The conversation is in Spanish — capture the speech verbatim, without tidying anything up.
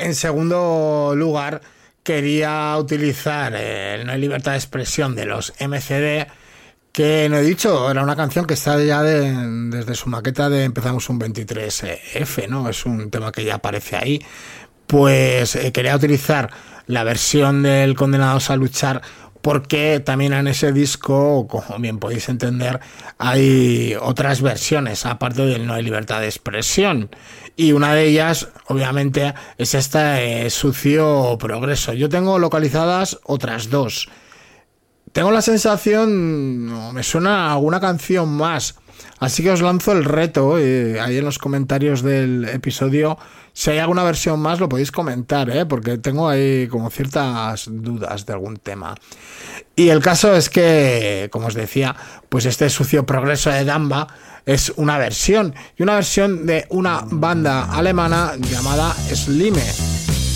en segundo lugar, quería utilizar el No hay libertad de expresión de los M C D, que no he dicho, era una canción que está ya de, desde su maqueta de Empezamos un veintitrés F, ¿no? Es un tema que ya aparece ahí. Pues eh, quería utilizar la versión del Condenados a Luchar, porque también en ese disco, como bien podéis entender, hay otras versiones, aparte del No hay libertad de expresión. Y una de ellas, obviamente, es esta eh, Sucio Progreso. Yo tengo localizadas otras dos. Tengo la sensación, no, me suena alguna canción más, así que os lanzo el reto, eh, ahí en los comentarios del episodio. Si hay alguna versión más lo podéis comentar, ¿eh? Porque tengo ahí como ciertas dudas de algún tema. Y el caso es que, como os decía, pues este Sucio Progreso de Damba es una versión, y una versión de una banda alemana llamada Slime.